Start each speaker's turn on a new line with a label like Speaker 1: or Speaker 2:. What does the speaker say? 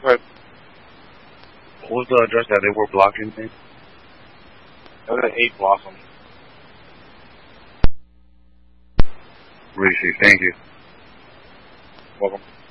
Speaker 1: Right.
Speaker 2: What was the address that they were blocking?
Speaker 1: That was at 8 Blossom.
Speaker 2: Rishi, thank you.
Speaker 1: Welcome.